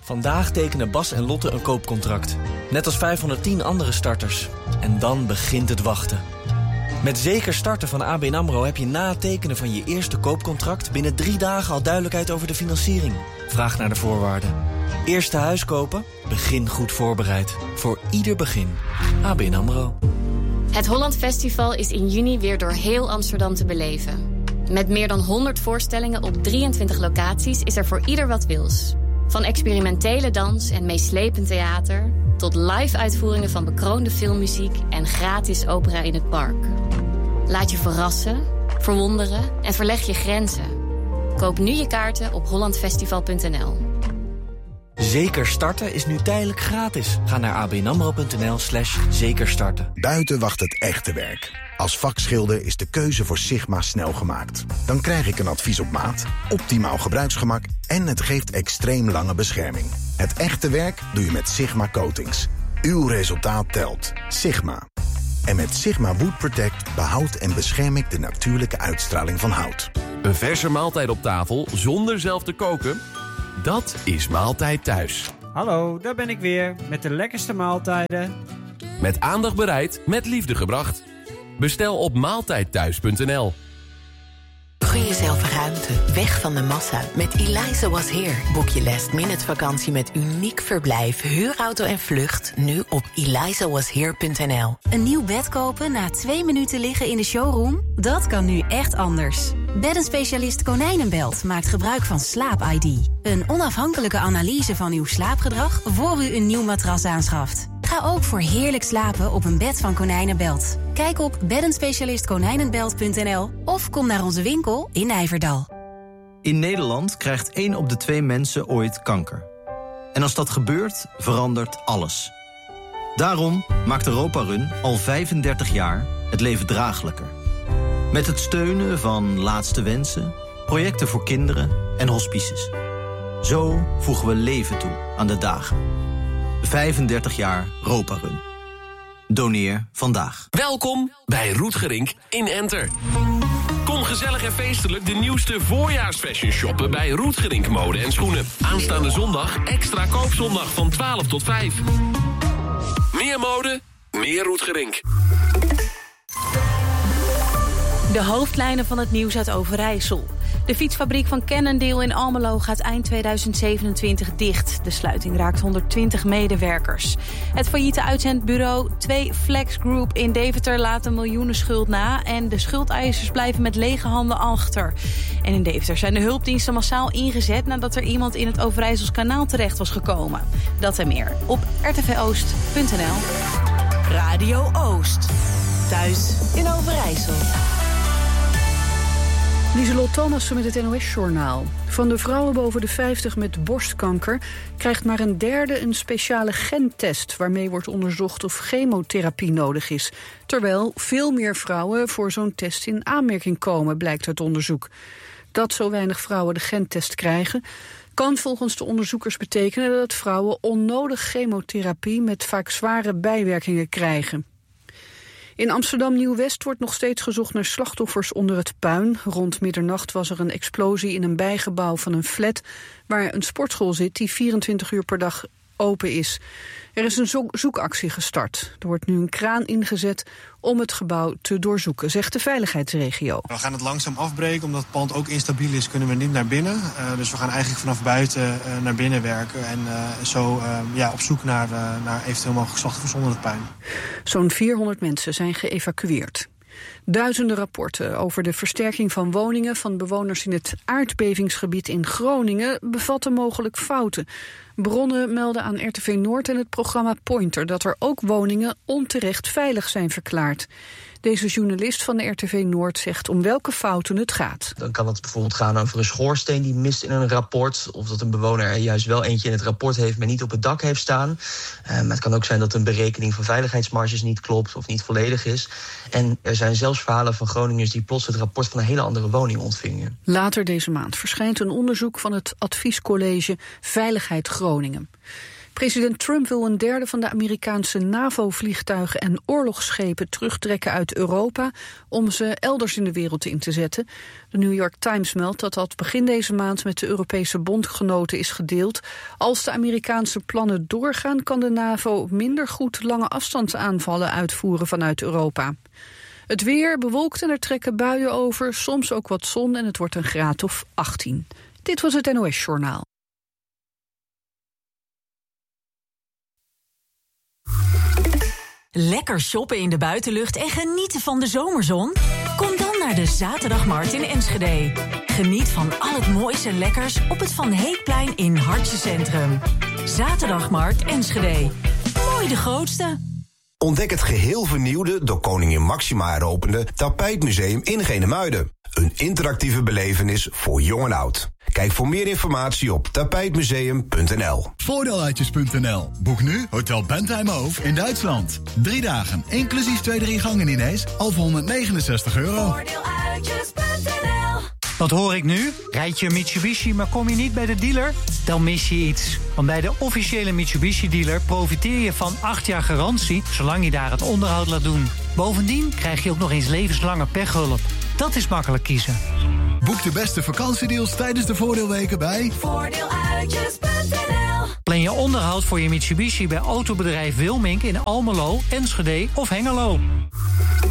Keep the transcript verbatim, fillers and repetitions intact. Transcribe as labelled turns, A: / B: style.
A: Vandaag tekenen Bas en Lotte een koopcontract. Net als vijfhonderdtien andere starters. En dan begint het wachten. Met Zeker Starten van A B N AMRO heb je na het tekenen van je eerste koopcontract binnen drie dagen al duidelijkheid over de financiering. Vraag naar de voorwaarden. Eerste huis kopen? Begin goed voorbereid. Voor ieder begin. A B N AMRO.
B: Het Holland Festival is in juni weer door heel Amsterdam te beleven. Met meer dan honderd voorstellingen op drieëntwintig locaties is er voor ieder wat wils. Van experimentele dans en meeslepend theater tot live-uitvoeringen van bekroonde filmmuziek en gratis opera in het park. Laat je verrassen, verwonderen en verleg je grenzen. Koop nu je kaarten op holland festival punt n l.
A: Zeker Starten is nu tijdelijk gratis. Ga naar abnamro.nl slash zekerstarten.
C: Buiten wacht het echte werk. Als vakschilder is de keuze voor Sigma snel gemaakt. Dan krijg ik een advies op maat, optimaal gebruiksgemak en het geeft extreem lange bescherming. Het echte werk doe je met Sigma Coatings. Uw resultaat telt. Sigma. En met Sigma Wood Protect behoud en bescherm ik de natuurlijke uitstraling van hout.
D: Een verse maaltijd op tafel zonder zelf te koken? Dat is Maaltijd Thuis.
E: Hallo, daar ben ik weer met de lekkerste maaltijden.
D: Met aandacht bereid, met liefde gebracht. Bestel op maaltijdthuis punt n l.
F: Gun jezelf ruimte, weg van de massa. Met Eliza Was Here boek je last minute vakantie met uniek verblijf, huurauto en vlucht. Nu op eliza was here punt n l.
G: Een nieuw bed kopen na twee minuten liggen in de showroom? Dat kan nu echt anders. Beddenspecialist Konijnenbelt maakt gebruik van Slaap I D. Een onafhankelijke analyse van uw slaapgedrag voor u een nieuw matras aanschaft. Ga ook voor heerlijk slapen op een bed van Konijnenbelt. Kijk op beddenspecialist konijnenbelt punt n l of kom naar onze winkel in Nijverdal.
H: In Nederland krijgt één op de twee mensen ooit kanker. En als dat gebeurt, verandert alles. Daarom maakt Europa Run al vijfendertig jaar het leven draaglijker. Met het steunen van Laatste Wensen, projecten voor kinderen en hospices. Zo voegen we leven toe aan de dagen. vijfendertig jaar Europa Run. Doneer vandaag.
D: Welkom bij Roetgerink in Enter. Kom gezellig en feestelijk de nieuwste voorjaarsfashion shoppen bij Roetgerink Mode en Schoenen. Aanstaande zondag extra koopzondag van twaalf tot vijf. Meer mode, meer Roetgerink.
I: De hoofdlijnen van het nieuws uit Overijssel. De fietsfabriek van Cannondale in Almelo gaat eind tweeduizend zevenentwintig dicht. De sluiting raakt honderdtwintig medewerkers. Het failliete uitzendbureau twee Flex Group in Deventer laat een miljoenenschuld na. En de schuldeisers blijven met lege handen achter. En in Deventer zijn de hulpdiensten massaal ingezet nadat er iemand in het Overijssels kanaal terecht was gekomen. Dat en meer op r t v oost punt n l.
J: Radio Oost. Thuis in Overijssel.
K: Lieselot Thomassen met het N O S-journaal. Van de vrouwen boven de vijftig met borstkanker krijgt maar een derde een speciale gentest waarmee wordt onderzocht of chemotherapie nodig is. Terwijl veel meer vrouwen voor zo'n test in aanmerking komen, blijkt uit onderzoek. Dat zo weinig vrouwen de gentest krijgen kan volgens de onderzoekers betekenen dat vrouwen onnodig chemotherapie met vaak zware bijwerkingen krijgen. In Amsterdam-Nieuw-West wordt nog steeds gezocht naar slachtoffers onder het puin. Rond middernacht was er een explosie in een bijgebouw van een flat waar een sportschool zit die vierentwintig uur per dag open is. Er is een zo- zoekactie gestart. Er wordt nu een kraan ingezet om het gebouw te doorzoeken, zegt de veiligheidsregio.
L: We gaan het langzaam afbreken, omdat het pand ook instabiel is, kunnen we niet naar binnen. Uh, dus we gaan eigenlijk vanaf buiten uh, naar binnen werken en uh, zo uh, ja, op zoek naar, uh, naar eventueel mogelijke slachtoffers onder het puin.
K: Zo'n vierhonderd mensen zijn geëvacueerd. Duizenden rapporten over de versterking van woningen van bewoners in het aardbevingsgebied in Groningen bevatten mogelijk fouten. Bronnen melden aan R T V Noord en het programma Pointer dat er ook woningen onterecht veilig zijn verklaard. Deze journalist van de R T V Noord zegt om welke fouten het gaat.
M: Dan kan het bijvoorbeeld gaan over een schoorsteen die mist in een rapport, of dat een bewoner er juist wel eentje in het rapport heeft, maar niet op het dak heeft staan. Uh, maar het kan ook zijn dat een berekening van veiligheidsmarges niet klopt of niet volledig is. En er zijn zelfs verhalen van Groningers die plots het rapport van een hele andere woning ontvingen.
K: Later deze maand verschijnt een onderzoek van het adviescollege Veiligheid Groningen. President Trump wil een derde van de Amerikaanse NAVO-vliegtuigen en oorlogsschepen terugtrekken uit Europa om ze elders in de wereld in te zetten. De New York Times meldt dat dat begin deze maand met de Europese bondgenoten is gedeeld. Als de Amerikaanse plannen doorgaan, kan de NAVO minder goed lange afstandsaanvallen uitvoeren vanuit Europa. Het weer bewolkt en er trekken buien over, soms ook wat zon en het wordt een graad of achttien. Dit was het N O S-journaal.
N: Lekker shoppen in de buitenlucht en genieten van de zomerzon? Kom dan naar de Zaterdagmarkt in Enschede. Geniet van al het moois en lekkers op het Van Heekplein in Hartje Centrum. Zaterdagmarkt Enschede. Mooi de grootste.
O: Ontdek het geheel vernieuwde, door koningin Máxima heropende Tapijtmuseum in Genemuiden. Een interactieve belevenis voor jong en oud. Kijk voor meer informatie op tapijtmuseum punt n l.
P: Voordeeluitjes punt n l. Boek nu Hotel Bentheimhof in Duitsland. Drie dagen, inclusief twee drie gangen Inees, al voor honderdnegenenzestig euro.
Q: Voordeeluitjes punt n l.
R: Wat hoor ik nu? Rijd je een Mitsubishi, maar kom je niet bij de dealer? Dan mis je iets. Want bij de officiële Mitsubishi-dealer profiteer je van acht jaar garantie, zolang je daar het onderhoud laat doen. Bovendien krijg je ook nog eens levenslange pechhulp. Dat is makkelijk kiezen.
P: Boek de beste vakantiedeals tijdens de voordeelweken bij
Q: Voordeeluitjes punt n l.
R: Plan je onderhoud voor je Mitsubishi bij autobedrijf Wilmink in Almelo, Enschede of Hengelo.